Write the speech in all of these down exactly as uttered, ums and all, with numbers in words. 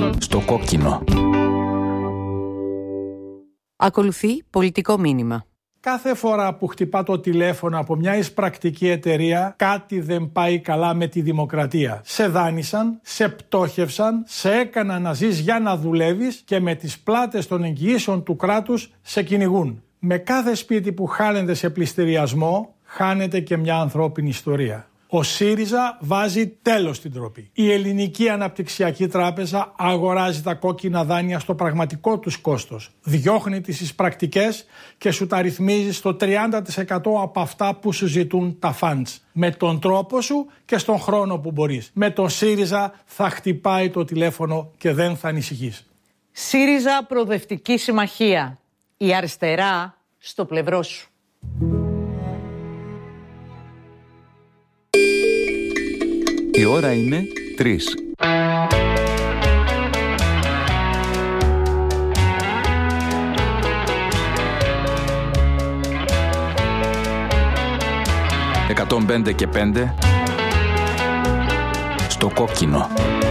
Στο κόκκινο. Ακολουθεί πολιτικό μήνυμα. Κάθε φορά που χτυπά το τηλέφωνο από μια εισπρακτική εταιρεία, κάτι δεν πάει καλά με τη δημοκρατία. Σε δάνεισαν, σε πτώχευσαν, σε έκαναν να ζεις για να δουλεύεις και με τις πλάτες των εγγυήσεων του κράτους σε κυνηγούν. Με κάθε σπίτι που χάνεται σε πληστηριασμό, χάνεται και μια ανθρώπινη ιστορία. Ο ΣΥΡΙΖΑ βάζει τέλος στην ντροπή. Η Ελληνική Αναπτυξιακή Τράπεζα αγοράζει τα κόκκινα δάνεια στο πραγματικό τους κόστος. Διώχνει τις εισπρακτικές και σου τα ρυθμίζει στο τριάντα τοις εκατό από αυτά που σου ζητούν τα funds. Με τον τρόπο σου και στον χρόνο που μπορείς. Με τον ΣΥΡΙΖΑ θα χτυπάει το τηλέφωνο και δεν θα ανησυχείς. ΣΥΡΙΖΑ Προοδευτική Συμμαχία. Η αριστερά στο πλευρό σου. Η ώρα είναι τρεις. εκατόν πέντε και πέντε στο κόκκινο.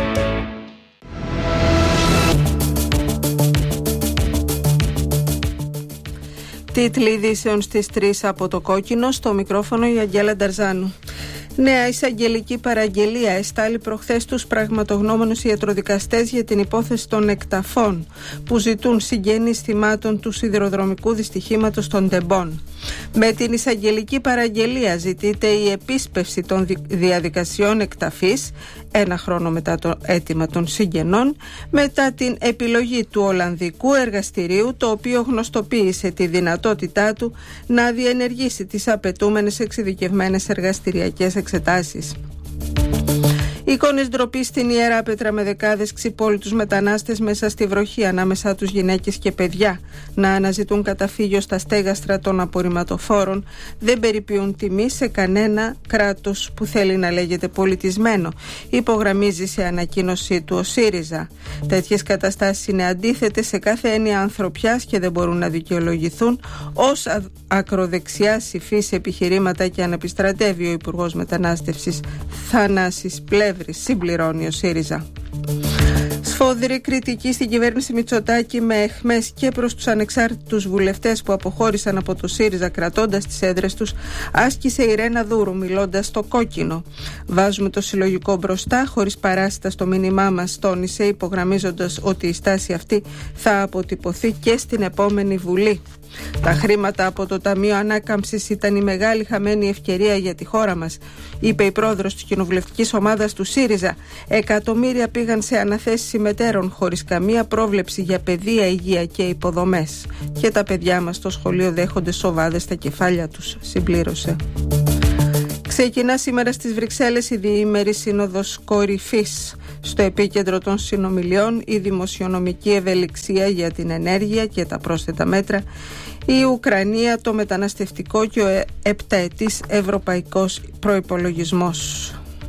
Τίτλοι ειδήσεων στις τρεις από το κόκκινο, στο μικρόφωνο η Αγγέλα Νταρζάνου. Νέα εισαγγελική παραγγελία εστάλει προχθές τους πραγματογνώμονες ιατροδικαστές για την υπόθεση των εκταφών που ζητούν συγγενείς θυμάτων του σιδηροδρομικού δυστυχήματος των Τεμπών. Με την εισαγγελική παραγγελία ζητείται η επίσπευση των διαδικασιών εκταφής ένα χρόνο μετά το αίτημα των συγγενών, μετά την επιλογή του Ολλανδικού εργαστηρίου, το οποίο γνωστοποίησε τη δυνατότητά του να διενεργήσει τις απαιτούμενες εξειδικευμένες εργαστηριακές εξετάσεις. Εικόνες ντροπής στην Ιερά Πέτρα με δεκάδες ξυπόλοιτους μετανάστες μέσα στη βροχή, ανάμεσά τους γυναίκες και παιδιά, να αναζητούν καταφύγιο στα στέγαστρα των απορριμματοφόρων, δεν περιποιούν τιμή σε κανένα κράτος που θέλει να λέγεται πολιτισμένο, υπογραμμίζει σε ανακοίνωσή του ο ΣΥΡΙΖΑ. Τέτοιες καταστάσεις είναι αντίθετες σε κάθε έννοια ανθρωπιάς και δεν μπορούν να δικαιολογηθούν ως ακροδεξιά υφής επιχειρήματα και ανεπιστρατεύει ο Υπουργός Μετανάστευσης Θανάσης Πλεύρης, συμπληρώνει ο ΣΥΡΙΖΑ. Σφόδρη κριτική στην κυβέρνηση Μητσοτάκη με αιχμές και προς τους ανεξάρτητους βουλευτές που αποχώρησαν από το ΣΥΡΙΖΑ κρατώντας τις έδρες τους, άσκησε η Ρένα Δούρου μιλώντας στο κόκκινο. Βάζουμε το συλλογικό μπροστά, χωρίς παράσιτα στο μήνυμά μας, τόνισε, υπογραμμίζοντας ότι η στάση αυτή θα αποτυπωθεί και στην επόμενη Βουλή. Τα χρήματα από το Ταμείο Ανάκαμψης ήταν η μεγάλη χαμένη ευκαιρία για τη χώρα μας, είπε η πρόεδρος της κοινοβουλευτικής ομάδας του ΣΥΡΙΖΑ. Εκατομμύρια πήγαν σε αναθέσεις συμμετέρων χωρίς καμία πρόβλεψη για παιδεία, υγεία και υποδομές. Και τα παιδιά μας στο σχολείο δέχονται σοβάδες στα κεφάλια τους, συμπλήρωσε. Ξεκινά σήμερα στις Βρυξέλλες η διήμερη σύνοδος κορυφής. Στο επίκεντρο των συνομιλιών η δημοσιονομική ευελιξία για την ενέργεια και τα πρόσθετα μέτρα, η Ουκρανία, το μεταναστευτικό και ο επταετής ευρωπαϊκός προϋπολογισμός.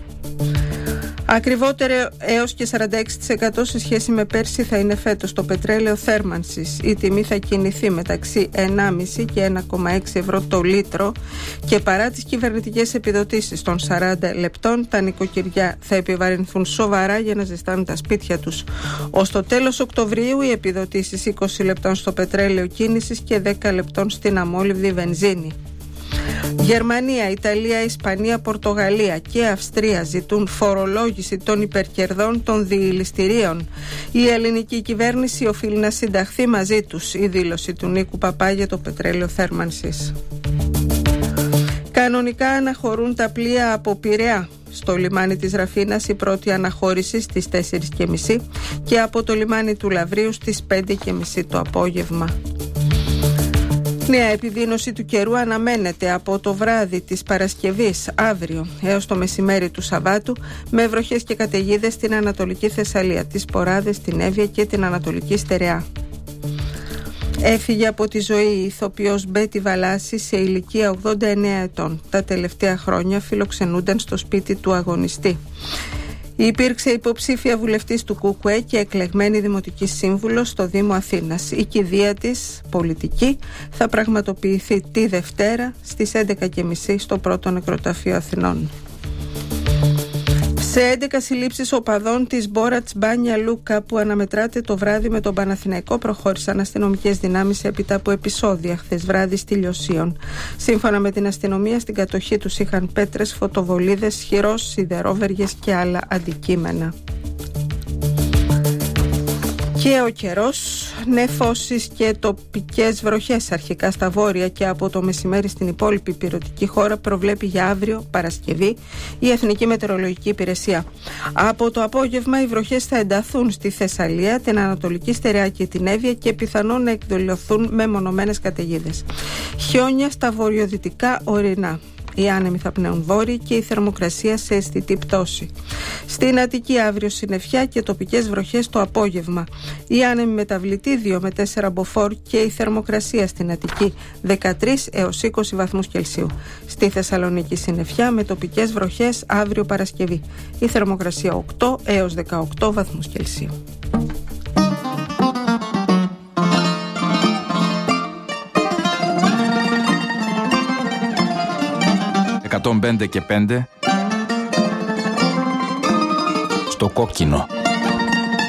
Ακριβότερο έως και σαράντα έξι τοις εκατό σε σχέση με πέρσι θα είναι φέτος το πετρέλαιο θέρμανσης. Η τιμή θα κινηθεί μεταξύ ενάμιση και ένα κόμμα έξι ευρώ το λίτρο και παρά τις κυβερνητικές επιδοτήσεις των σαράντα λεπτών, τα νοικοκυριά θα επιβαρυνθούν σοβαρά για να ζεστάνουν τα σπίτια τους. Ως το τέλος Οκτωβρίου οι επιδοτήσεις είκοσι λεπτών στο πετρέλαιο κίνησης και δέκα λεπτών στην αμόλυβδη βενζίνη. Γερμανία, Ιταλία, Ισπανία, Πορτογαλία και Αυστρία ζητούν φορολόγηση των υπερκερδών των διηληστηρίων. Η ελληνική κυβέρνηση οφείλει να συνταχθεί μαζί τους, η δήλωση του Νίκου Παπά για το πετρέλαιο θέρμανσης. Κανονικά αναχωρούν τα πλοία από Πειραιά. Στο λιμάνι της Ραφίνας η πρώτη αναχώρηση στις τέσσερις και μισή και από το λιμάνι του Λαβρίου στις πέντε και μισή το απόγευμα. Νέα επιδείνωση του καιρού αναμένεται από το βράδυ της Παρασκευής αύριο έως το μεσημέρι του Σαββάτου, με βροχές και καταιγίδες στην Ανατολική Θεσσαλία, τις Ποράδες, την Εύβοια και την Ανατολική Στερεά. Έφυγε από τη ζωή η ηθοποιός Μπέτη Βαλάση σε ηλικία ογδόντα εννέα ετών. Τα τελευταία χρόνια φιλοξενούνταν στο σπίτι του αγωνιστή. Υπήρξε υποψήφια βουλευτής του ΚΚΕ και εκλεγμένη δημοτική σύμβουλος στο Δήμο Αθήνας. Η κηδεία της, πολιτική, θα πραγματοποιηθεί τη Δευτέρα στις έντεκα και μισή στο Πρώτο Νεκροταφείο Αθηνών. Σε έντεκα συλλήψεις οπαδών της Μπόρατς Μπάνια Λούκα που αναμετράται το βράδυ με τον Παναθηναϊκό προχώρησαν αστυνομικές δυνάμεις έπειτα από επεισόδια χθες βράδυ στη Λιωσίων. Σύμφωνα με την αστυνομία, στην κατοχή τους είχαν πέτρες, φωτοβολίδες, χειρός, σιδερόβεργες και άλλα αντικείμενα. Και ο καιρός, νεφώσεις και τοπικές βροχές αρχικά στα βόρεια και από το μεσημέρι στην υπόλοιπη ηπειρωτική χώρα προβλέπει για αύριο Παρασκευή η Εθνική Μετεωρολογική Υπηρεσία. Από το απόγευμα οι βροχές θα ενταθούν στη Θεσσαλία, την Ανατολική Στερεά και την Εύβοια και πιθανόν να εκδηλωθούν με μονομένες καταιγίδες. Χιόνια στα βορειοδυτικά ορεινά. Οι άνεμοι θα πνέουν βόρειοι και η θερμοκρασία σε αισθητή πτώση. Στην Αττική αύριο συννεφιά και τοπικές βροχές το απόγευμα. Οι άνεμοι μεταβλητοί δύο με τέσσερα μποφόρ και η θερμοκρασία στην Αττική δεκατρείς έως είκοσι βαθμούς Κελσίου. Στη Θεσσαλονίκη συννεφιά με τοπικές βροχές αύριο Παρασκευή. Η θερμοκρασία οκτώ έως δεκαοκτώ βαθμούς Κελσίου. εκατόν πέντε και πέντε στο κόκκινο.